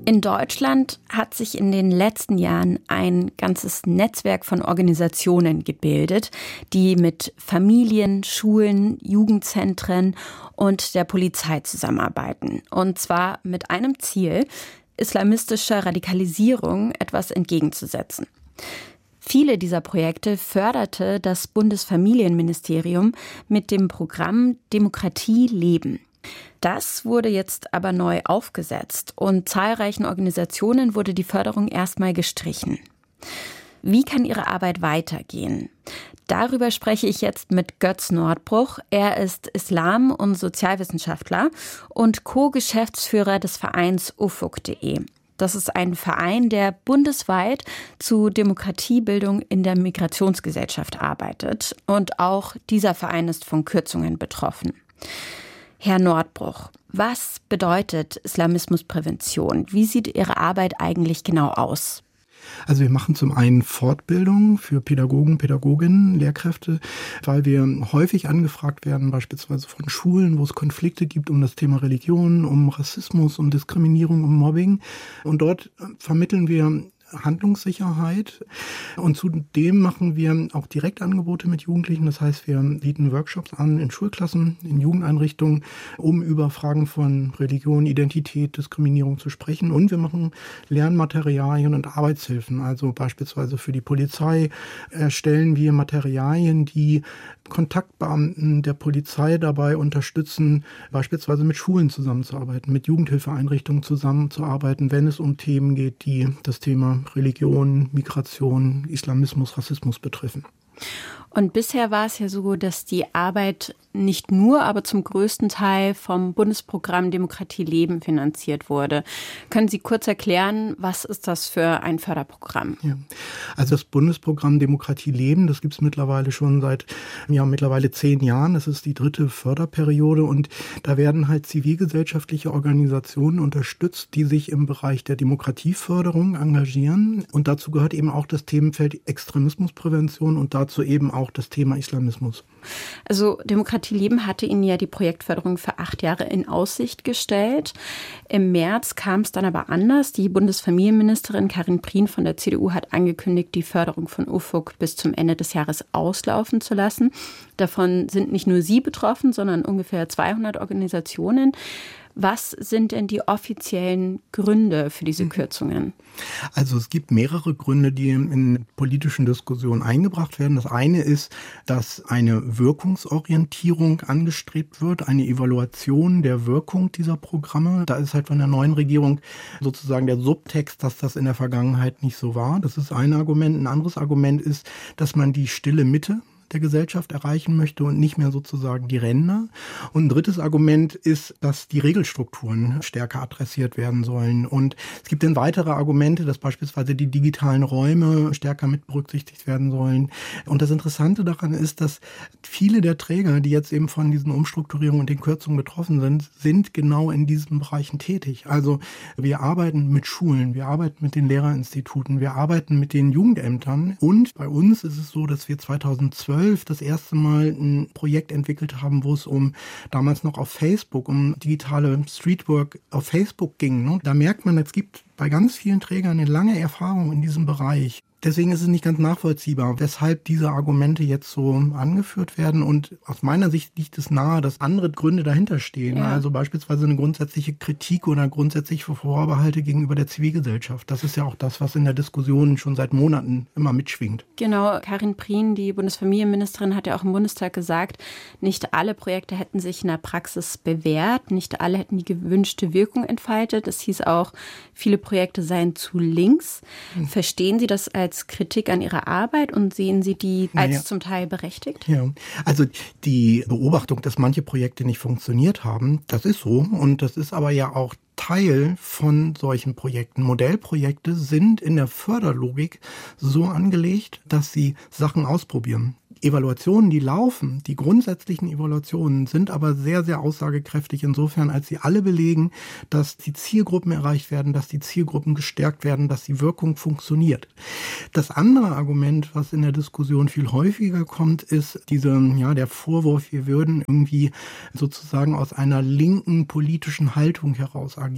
In Deutschland hat sich in den letzten Jahren ein ganzes Netzwerk von Organisationen gebildet, die mit Familien, Schulen, Jugendzentren und der Polizei zusammenarbeiten. Und zwar mit einem Ziel, islamistischer Radikalisierung etwas entgegenzusetzen. Viele dieser Projekte förderte das Bundesfamilienministerium mit dem Programm Demokratie leben. Das wurde jetzt aber neu aufgesetzt und zahlreichen Organisationen wurde die Förderung erstmal gestrichen. Wie kann ihre Arbeit weitergehen? Darüber spreche ich jetzt mit Götz Nordbruch. Er ist Islam- und Sozialwissenschaftler und Co-Geschäftsführer des Vereins ufuk.de. Das ist ein Verein, der bundesweit zu Demokratiebildung in der Migrationsgesellschaft arbeitet. Und auch dieser Verein ist von Kürzungen betroffen. Herr Nordbruch, was bedeutet Islamismusprävention? Wie sieht Ihre Arbeit eigentlich genau aus? Also wir machen zum einen Fortbildung für Pädagogen, Pädagoginnen, Lehrkräfte, weil wir häufig angefragt werden, beispielsweise von Schulen, wo es Konflikte gibt um das Thema Religion, um Rassismus, um Diskriminierung, um Mobbing. Und dort vermitteln wir Handlungssicherheit und zudem machen wir auch Direktangebote mit Jugendlichen. Das heißt, wir bieten Workshops an in Schulklassen, in Jugendeinrichtungen, um über Fragen von Religion, Identität, Diskriminierung zu sprechen. Und wir machen Lernmaterialien und Arbeitshilfen. Also beispielsweise für die Polizei erstellen wir Materialien, die Kontaktbeamten der Polizei dabei unterstützen, beispielsweise mit Schulen zusammenzuarbeiten, mit Jugendhilfeeinrichtungen zusammenzuarbeiten, wenn es um Themen geht, die das Thema Religion, Migration, Islamismus, Rassismus betreffen. Und bisher war es ja so, dass die Arbeit nicht nur, aber zum größten Teil vom Bundesprogramm Demokratie leben finanziert wurde. Können Sie kurz erklären, was ist das für ein Förderprogramm? Ja. Also das Bundesprogramm Demokratie leben, das gibt es mittlerweile schon seit mittlerweile 10 Jahren. Das ist die 3. Förderperiode und da werden halt zivilgesellschaftliche Organisationen unterstützt, die sich im Bereich der Demokratieförderung engagieren. Und dazu gehört eben auch das Themenfeld Extremismusprävention und dazu eben auch das Thema Islamismus. Also Demokratie leben hatte Ihnen ja die Projektförderung für 8 Jahre in Aussicht gestellt. Im März kam es dann aber anders. Die Bundesfamilienministerin Karin Prien von der CDU hat angekündigt, die Förderung von ufuk bis zum Ende des Jahres auslaufen zu lassen. Davon sind nicht nur Sie betroffen, sondern ungefähr 200 Organisationen. Was sind denn die offiziellen Gründe für diese Kürzungen? Also es gibt mehrere Gründe, die in politischen Diskussionen eingebracht werden. Das eine ist, dass eine Wirkungsorientierung angestrebt wird, eine Evaluation der Wirkung dieser Programme. Da ist halt von der neuen Regierung sozusagen der Subtext, dass das in der Vergangenheit nicht so war. Das ist ein Argument. Ein anderes Argument ist, dass man die stille Mitte der Gesellschaft erreichen möchte und nicht mehr sozusagen die Ränder. Und ein drittes Argument ist, dass die Regelstrukturen stärker adressiert werden sollen. Und es gibt dann weitere Argumente, dass beispielsweise die digitalen Räume stärker mit berücksichtigt werden sollen. Und das Interessante daran ist, dass viele der Träger, die jetzt eben von diesen Umstrukturierungen und den Kürzungen betroffen sind, sind genau in diesen Bereichen tätig. Also wir arbeiten mit Schulen, wir arbeiten mit den Lehrerinstituten, wir arbeiten mit den Jugendämtern. Und bei uns ist es so, dass wir 2012 das erste Mal ein Projekt entwickelt haben, wo es damals noch auf Facebook, um digitale Streetwork auf Facebook ging. Da merkt man, es gibt bei ganz vielen Trägern eine lange Erfahrung in diesem Bereich. Deswegen ist es nicht ganz nachvollziehbar, weshalb diese Argumente jetzt so angeführt werden. Und aus meiner Sicht liegt es nahe, dass andere Gründe dahinter stehen. Ja. Also beispielsweise eine grundsätzliche Kritik oder grundsätzliche Vorbehalte gegenüber der Zivilgesellschaft. Das ist ja auch das, was in der Diskussion schon seit Monaten immer mitschwingt. Genau, Karin Prien, die Bundesfamilienministerin, hat ja auch im Bundestag gesagt, nicht alle Projekte hätten sich in der Praxis bewährt, nicht alle hätten die gewünschte Wirkung entfaltet. Es hieß auch, viele Projekte seien zu links. Verstehen Sie das als Kritik an Ihrer Arbeit und sehen Sie die als zum Teil berechtigt? Ja, also die Beobachtung, dass manche Projekte nicht funktioniert haben, das ist so und das ist aber ja auch Teil von solchen Projekten. Modellprojekte sind in der Förderlogik so angelegt, dass sie Sachen ausprobieren. Evaluationen, die laufen, die grundsätzlichen Evaluationen sind aber sehr, sehr aussagekräftig insofern, als sie alle belegen, dass die Zielgruppen erreicht werden, dass die Zielgruppen gestärkt werden, dass die Wirkung funktioniert. Das andere Argument, was in der Diskussion viel häufiger kommt, ist der Vorwurf, wir würden irgendwie sozusagen aus einer linken politischen Haltung heraus agieren.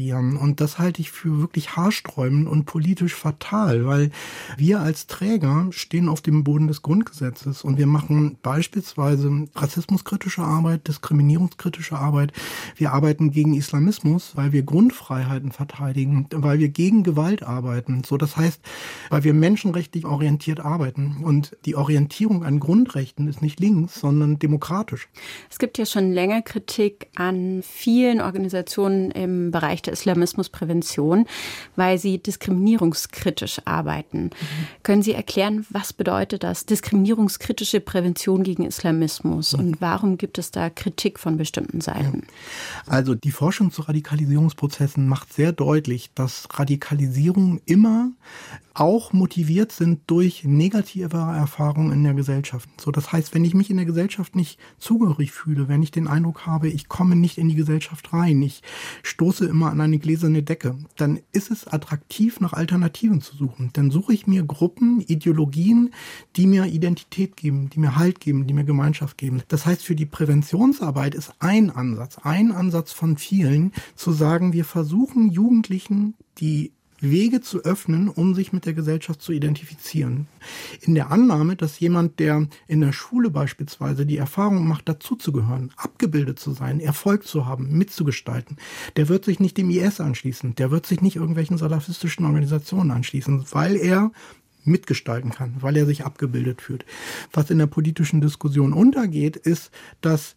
reagieren. Und das halte ich für wirklich haarsträubend und politisch fatal, weil wir als Träger stehen auf dem Boden des Grundgesetzes und wir machen beispielsweise rassismuskritische Arbeit, diskriminierungskritische Arbeit. Wir arbeiten gegen Islamismus, weil wir Grundfreiheiten verteidigen, weil wir gegen Gewalt arbeiten. So, das heißt, weil wir menschenrechtlich orientiert arbeiten. Und die Orientierung an Grundrechten ist nicht links, sondern demokratisch. Es gibt ja schon länger Kritik an vielen Organisationen im Bereich der Islamismusprävention, weil sie diskriminierungskritisch arbeiten. Können Sie erklären, was bedeutet das, diskriminierungskritische Prävention gegen Islamismus? Und warum gibt es da Kritik von bestimmten Seiten? Also die Forschung zu Radikalisierungsprozessen macht sehr deutlich, dass Radikalisierungen immer auch motiviert sind durch negative Erfahrungen in der Gesellschaft. So, das heißt, wenn ich mich in der Gesellschaft nicht zugehörig fühle, wenn ich den Eindruck habe, ich komme nicht in die Gesellschaft rein, ich stoße immer an eine gläserne Decke, dann ist es attraktiv, nach Alternativen zu suchen. Dann suche ich mir Gruppen, Ideologien, die mir Identität geben, die mir Halt geben, die mir Gemeinschaft geben. Das heißt, für die Präventionsarbeit ist ein Ansatz von vielen, zu sagen, wir versuchen Jugendlichen die Wege zu öffnen, um sich mit der Gesellschaft zu identifizieren. In der Annahme, dass jemand, der in der Schule beispielsweise die Erfahrung macht, dazuzugehören, abgebildet zu sein, Erfolg zu haben, mitzugestalten, der wird sich nicht dem IS anschließen, der wird sich nicht irgendwelchen salafistischen Organisationen anschließen, weil er mitgestalten kann, weil er sich abgebildet fühlt. Was in der politischen Diskussion untergeht, ist, dass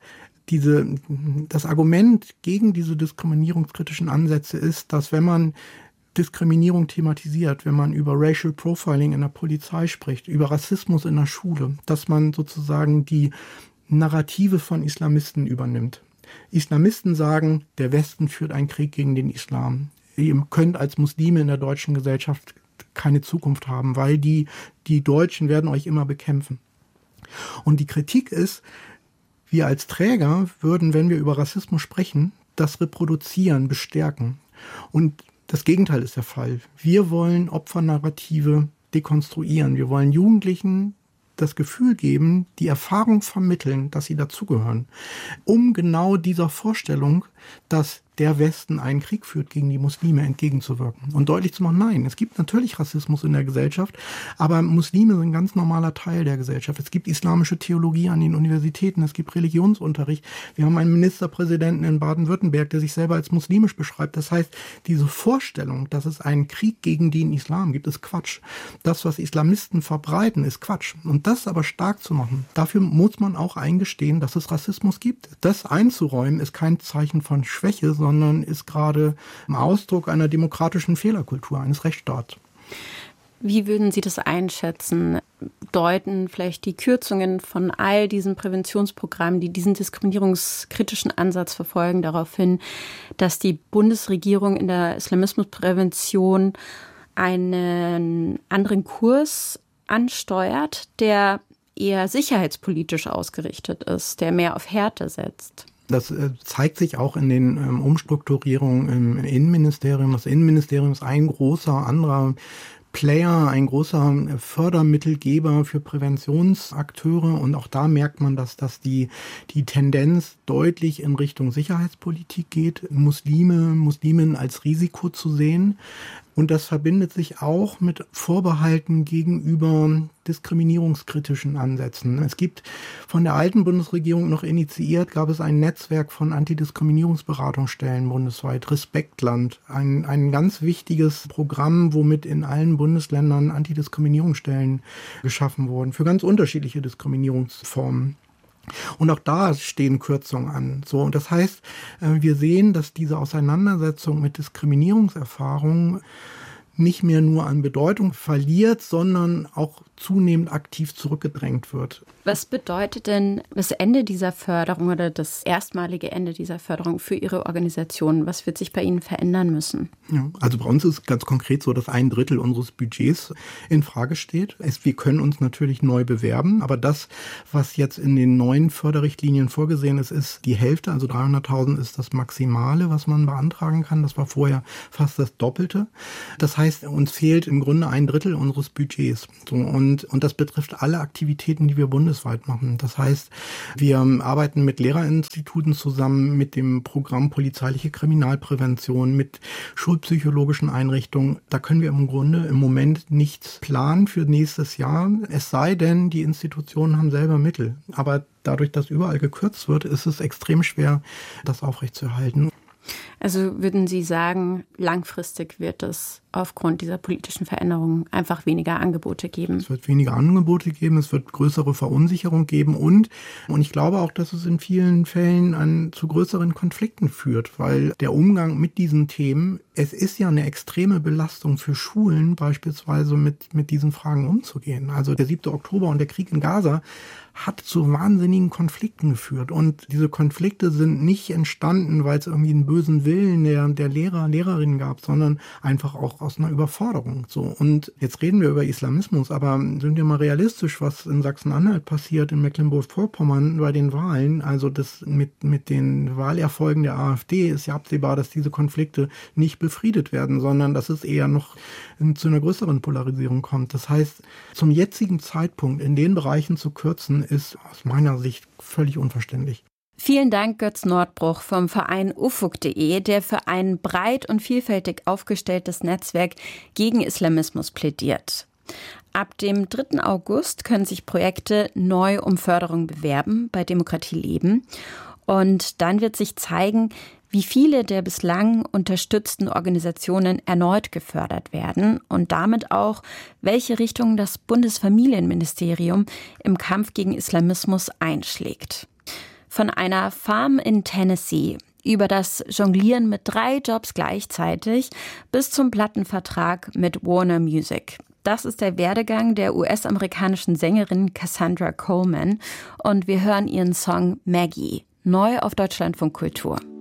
das Argument gegen diese diskriminierungskritischen Ansätze ist, dass wenn man Diskriminierung thematisiert, wenn man über Racial Profiling in der Polizei spricht, über Rassismus in der Schule, dass man sozusagen die Narrative von Islamisten übernimmt. Islamisten sagen, der Westen führt einen Krieg gegen den Islam. Ihr könnt als Muslime in der deutschen Gesellschaft keine Zukunft haben, weil die Deutschen werden euch immer bekämpfen. Und die Kritik ist, wir als Träger würden, wenn wir über Rassismus sprechen, das reproduzieren, bestärken. Und das Gegenteil ist der Fall. Wir wollen Opfernarrative dekonstruieren. Wir wollen Jugendlichen das Gefühl geben, die Erfahrung vermitteln, dass sie dazugehören, um genau dieser Vorstellung, dass der Westen einen Krieg führt gegen die Muslime, entgegenzuwirken und deutlich zu machen, nein, es gibt natürlich Rassismus in der Gesellschaft, aber Muslime sind ein ganz normaler Teil der Gesellschaft. Es gibt islamische Theologie an den Universitäten, es gibt Religionsunterricht. Wir haben einen Ministerpräsidenten in Baden-Württemberg, der sich selber als muslimisch beschreibt. Das heißt, diese Vorstellung, dass es einen Krieg gegen den Islam gibt, ist Quatsch. Das, was Islamisten verbreiten, ist Quatsch. Und das aber stark zu machen, dafür muss man auch eingestehen, dass es Rassismus gibt. Das einzuräumen, ist kein Zeichen von Schwäche, sondern ist gerade im Ausdruck einer demokratischen Fehlerkultur, eines Rechtsstaats. Wie würden Sie das einschätzen? Deuten vielleicht die Kürzungen von all diesen Präventionsprogrammen, die diesen diskriminierungskritischen Ansatz verfolgen, darauf hin, dass die Bundesregierung in der Islamismusprävention einen anderen Kurs ansteuert, der eher sicherheitspolitisch ausgerichtet ist, der mehr auf Härte setzt? Das zeigt sich auch in den Umstrukturierungen im Innenministerium. Das Innenministerium ist ein großer anderer Player, ein großer Fördermittelgeber für Präventionsakteure. Und auch da merkt man, dass die Tendenz deutlich in Richtung Sicherheitspolitik geht, Musliminnen als Risiko zu sehen. Und das verbindet sich auch mit Vorbehalten gegenüber diskriminierungskritischen Ansätzen. Es gibt von der alten Bundesregierung noch initiiert, gab es ein Netzwerk von Antidiskriminierungsberatungsstellen bundesweit, Respektland, ein ganz wichtiges Programm, womit in allen Bundesländern Antidiskriminierungsstellen geschaffen wurden, für ganz unterschiedliche Diskriminierungsformen. Und auch da stehen Kürzungen an. So, und das heißt, wir sehen, dass diese Auseinandersetzung mit Diskriminierungserfahrungen nicht mehr nur an Bedeutung verliert, sondern auch zunehmend aktiv zurückgedrängt wird. Was bedeutet denn das Ende dieser Förderung oder das erstmalige Ende dieser Förderung für Ihre Organisation? Was wird sich bei Ihnen verändern müssen? Ja, also bei uns ist es ganz konkret so, dass 1/3 unseres Budgets in Frage steht. Wir können uns natürlich neu bewerben, aber das, was jetzt in den neuen Förderrichtlinien vorgesehen ist, ist die Hälfte, also 300.000 ist das Maximale, was man beantragen kann. Das war vorher fast das Doppelte. Das heißt, heißt, uns fehlt im Grunde 1/3 unseres Budgets. So, und das betrifft alle Aktivitäten, die wir bundesweit machen. Das heißt, wir arbeiten mit Lehrerinstituten zusammen, mit dem Programm Polizeiliche Kriminalprävention, mit schulpsychologischen Einrichtungen. Da können wir im Grunde im Moment nichts planen für nächstes Jahr, es sei denn, die Institutionen haben selber Mittel. Aber dadurch, dass überall gekürzt wird, ist es extrem schwer, das aufrechtzuerhalten. Also würden Sie sagen, langfristig wird es aufgrund dieser politischen Veränderungen einfach weniger Angebote geben? Es wird weniger Angebote geben, es wird größere Verunsicherung geben und ich glaube auch, dass es in vielen Fällen zu größeren Konflikten führt, weil der Umgang mit diesen Themen, es ist ja eine extreme Belastung für Schulen, beispielsweise mit diesen Fragen umzugehen. Also der 7. Oktober und der Krieg in Gaza hat zu wahnsinnigen Konflikten geführt. Und diese Konflikte sind nicht entstanden, weil es irgendwie einen bösen Willen der Lehrer, Lehrerinnen gab, sondern einfach auch aus einer Überforderung. So. Und jetzt reden wir über Islamismus, aber sind wir mal realistisch, was in Sachsen-Anhalt passiert, in Mecklenburg-Vorpommern bei den Wahlen. Also das mit den Wahlerfolgen der AfD ist ja absehbar, dass diese Konflikte nicht befriedet werden, sondern dass es eher noch zu einer größeren Polarisierung kommt. Das heißt, zum jetzigen Zeitpunkt in den Bereichen zu kürzen, ist aus meiner Sicht völlig unverständlich. Vielen Dank, Götz Nordbruch vom Verein ufuk.de, der für ein breit und vielfältig aufgestelltes Netzwerk gegen Islamismus plädiert. Ab dem 3. August können sich Projekte neu um Förderung bewerben bei Demokratie Leben. Und dann wird sich zeigen, wie viele der bislang unterstützten Organisationen erneut gefördert werden und damit auch, welche Richtung das Bundesfamilienministerium im Kampf gegen Islamismus einschlägt. Von einer Farm in Tennessee über das Jonglieren mit 3 Jobs gleichzeitig bis zum Plattenvertrag mit Warner Music. Das ist der Werdegang der US-amerikanischen Sängerin Cassandra Coleman und wir hören ihren Song Maggie, neu auf Deutschlandfunk Kultur.